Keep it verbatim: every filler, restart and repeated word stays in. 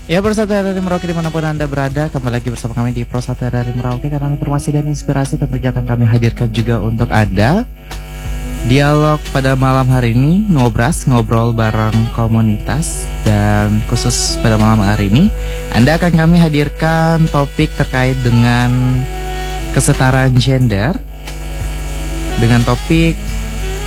Ya, bersatu dari Merauke dimanapun Anda berada, kembali lagi bersama kami di Prosatu dari Merauke, karena informasi dan inspirasi tentunya akan kami hadirkan juga untuk Anda. Dialog pada malam hari ini, ngobras, ngobrol bareng komunitas. Dan khusus pada malam hari ini, Anda akan kami hadirkan topik terkait dengan kesetaraan gender, dengan topik